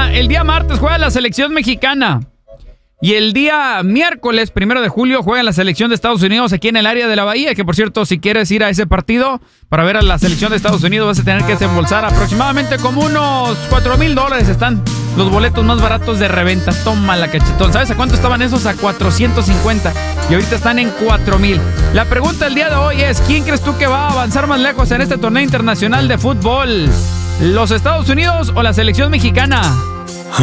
el día martes juega la selección mexicana. Y el día miércoles, 1 de julio, juega la selección de Estados Unidos aquí en el área de la Bahía. Que por cierto, si quieres ir a ese partido para ver a la selección de Estados Unidos, vas a tener que desembolsar aproximadamente como unos $4,000. Están los boletos más baratos de reventa. Toma la cachetón. ¿Sabes a cuánto estaban esos? A 450. Y ahorita están en 4,000. La pregunta del día de hoy es: ¿quién crees tú que va a avanzar más lejos en este torneo internacional de fútbol? ¿Los Estados Unidos o la selección mexicana?